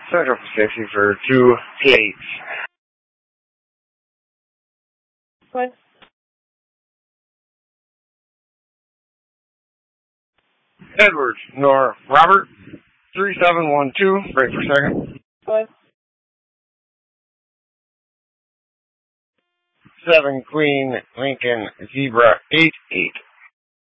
Central Safety for 2 plates. What? Edwards, Nor Robert, 3712, break for second. What? 7 Queen, Lincoln, Zebra, 88.